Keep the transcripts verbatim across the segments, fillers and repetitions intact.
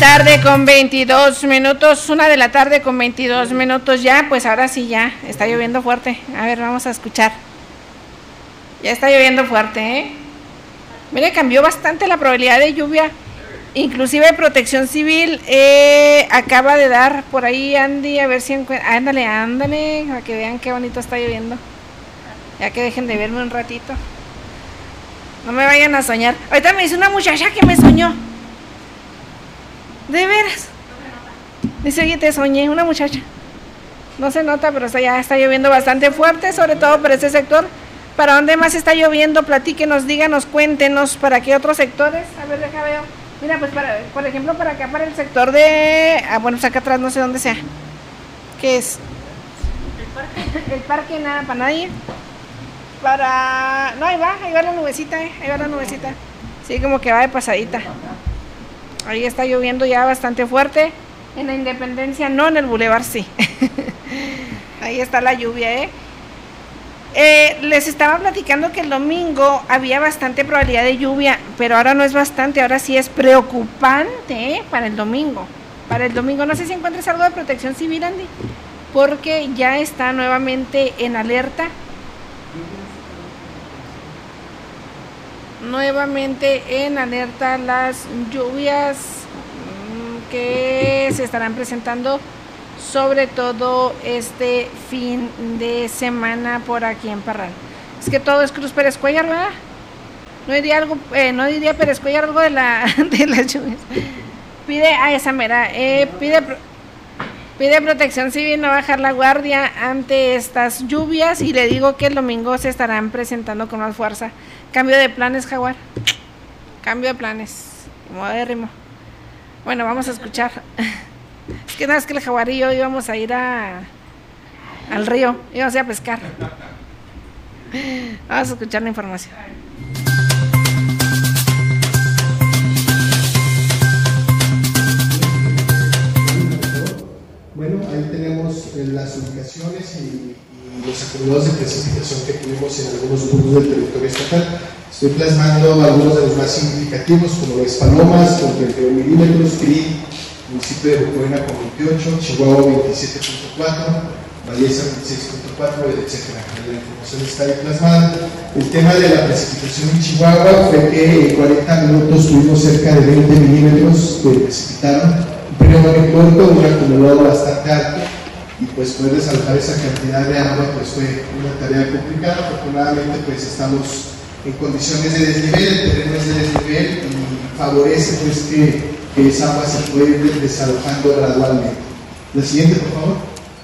Tarde con veintidós minutos, una de la tarde con veintidós minutos ya, pues ahora sí ya, está lloviendo fuerte. A ver, vamos a escuchar. Ya está lloviendo fuerte, ¿eh? Mire, cambió bastante la probabilidad de lluvia. Inclusive Protección Civil eh, acaba de dar por ahí, Andy, a ver si encuentra. Ándale, ándale, para que vean qué bonito está lloviendo. Ya que dejen de verme un ratito. No me vayan a soñar. Ahorita me dice una muchacha que me soñó. De veras. Dice, oye, te soñé, una muchacha. No se nota, pero está, ya está lloviendo bastante fuerte, sobre todo para este sector. ¿Para dónde más está lloviendo? Platíquenos, díganos, cuéntenos, ¿para qué otros sectores? A ver, deja veo. Mira, pues, para, por ejemplo, para acá, para el sector de... Ah, bueno, pues acá atrás no sé dónde sea. ¿Qué es? El parque. El parque, nada, para nadie. Para... No, ahí va, ahí va la nubecita, eh, ahí va la nubecita. Sí, como que va de pasadita. Ahí está lloviendo ya bastante fuerte. En la Independencia no, en el Boulevard sí. Ahí está la lluvia, ¿eh? Eh, les estaba platicando que el domingo había bastante probabilidad de lluvia, pero ahora no es bastante, ahora sí es preocupante, ¿eh? Para el domingo. Para el domingo, no sé si encuentres algo de Protección Civil, Andy, porque ya está nuevamente en alerta. Nuevamente en alerta las lluvias que se estarán presentando, sobre todo este fin de semana por aquí en Parral. Es que todo es Cruz Pérez Cuellar, ¿verdad? No diría algo, eh, no diría Pérez Cuellar algo de la de las lluvias. Pide a esa mera, eh, pide pide Protección Civil no bajar la guardia ante estas lluvias, y le digo que el domingo se estarán presentando con más fuerza. Cambio de planes, Jaguar. Cambio de planes. Modérrimo. Bueno, vamos a escuchar. Es que nada, es que el Jaguar y yo íbamos a ir a al río, íbamos a ir a pescar. Vamos a escuchar la información. Bueno, ahí tenemos las ubicaciones y, y los acumulados de precipitación que tuvimos en algunos puntos del territorio estatal. Estoy plasmando algunos de los más significativos, como es Palomas con treinta y uno milímetros, Cri, municipio de Bucoina con veintiocho, Chihuahua veintisiete punto cuatro, Valleza veintiséis punto cuatro, etcétera. La información está ahí plasmada. El tema de la precipitación en Chihuahua fue que en cuarenta minutos tuvimos cerca de veinte milímetros que precipitaron, un periodo muy corto, un acumulado bastante alto, y pues poder desalojar esa cantidad de agua pues fue una tarea complicada. Afortunadamente pues estamos en condiciones de desnivel, el terreno es de desnivel y favorece pues que, que esa agua se puede ir desalojando gradualmente. La siguiente, por favor.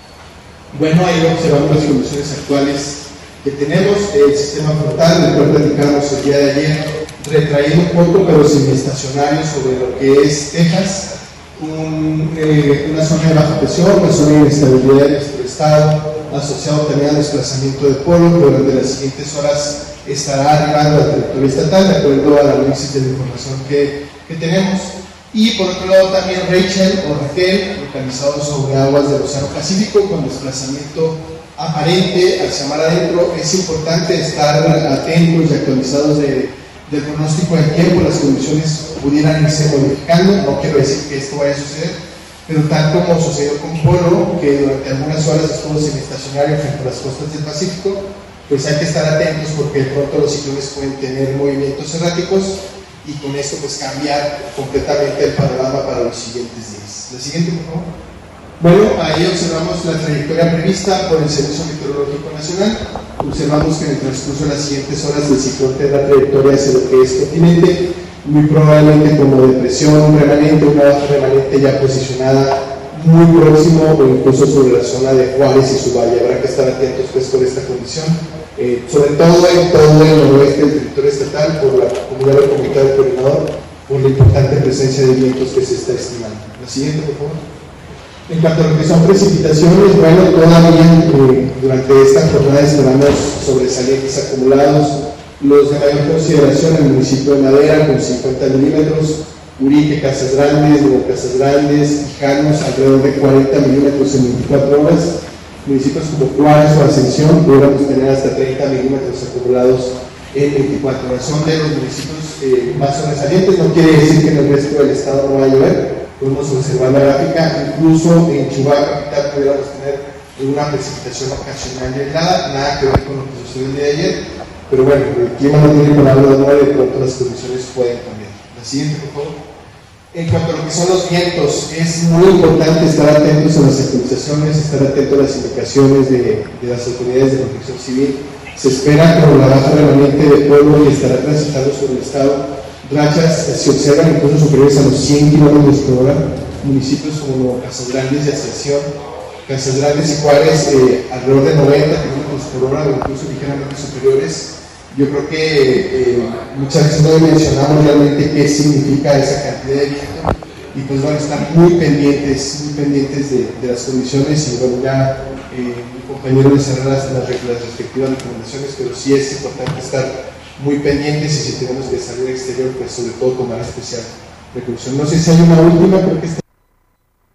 Bueno, ahí observamos las condiciones actuales que tenemos. El sistema frontal, del cual platicamos el día de ayer, retraído un poco pero semiestacionario sobre lo que es Texas, un, eh, una zona de baja presión, una zona de inestabilidad en nuestro estado, asociado también al desplazamiento de polo, que durante las siguientes horas estará arribando al territorio estatal, de acuerdo al análisis de la información que, que tenemos. Y por otro lado también Rachel o Raquel, localizado sobre aguas del Océano Pacífico, con desplazamiento aparente hacia mar adentro. Es importante estar atentos y actualizados de, del pronóstico del tiempo. Las condiciones pudieran irse modificando, no quiero decir que esto vaya a suceder, pero tal como sucedió con Polo, que durante algunas horas estuvo semiestacionario frente a las costas del Pacífico, pues hay que estar atentos porque de pronto los ciclones pueden tener movimientos erráticos y con esto pues cambiar completamente el panorama para los siguientes días. La siguiente, por favor. Bueno, ahí observamos la trayectoria prevista por el Servicio Meteorológico Nacional. Observamos que en el transcurso de las siguientes horas el ciclón tendrá trayectoria hacia lo que es continente, muy probablemente como depresión remanente, una baja remanente ya posicionada muy próximo o incluso sobre la zona de Juárez y su valle. Habrá que estar atentos pues por esta condición, eh, sobre todo en todo el noroeste del territorio estatal, por la comunidad del Comité del Coordinador, por la importante presencia de vientos que se está estimando. La siguiente, por favor. En cuanto a lo que son precipitaciones, bueno, todavía eh, durante esta jornada esperamos sobresalientes acumulados. Los de mayor consideración en el municipio de Madera con cincuenta milímetros, Urique, Casas Grandes, Nuevo Casas Grandes, Quijanos, alrededor de cuarenta milímetros en veinticuatro horas. Municipios como Juárez o Ascensión podríamos tener hasta treinta milímetros acumulados en veinticuatro horas. Son de los municipios eh, más sobresalientes. No quiere decir que en el resto del estado no va a llover, podemos observar la gráfica. Incluso en Chihuahua capital pudiéramos tener una precipitación ocasional de nada, nada que ver con lo que sucedió el día de ayer, pero bueno, el clima no tiene palabra de honor y de pronto las condiciones pueden cambiar. La siguiente, por favor. En cuanto a lo que son los vientos, es muy importante estar atentos a las actualizaciones, estar atentos a las indicaciones de, de las autoridades de protección civil. Se espera como la baja remanente de polvo que estará transitando sobre el estado. Rachas se observan incluso superiores a los cien kilómetros por hora. Municipios como Casas Grandes y Ascensión, Casas Grandes y Juárez, eh, alrededor de noventa kilómetros por hora o incluso ligeramente superiores. Yo creo que eh, muchas veces no mencionamos realmente qué significa esa cantidad de viento y pues van a estar muy pendientes, muy pendientes de, de las condiciones y bueno, ya eh, mi compañero les hará las, las, las respectivas recomendaciones, pero sí es importante estar muy pendientes y si tenemos que salir al exterior, pues sobre todo tomar especial precaución. No sé si hay una última, creo que está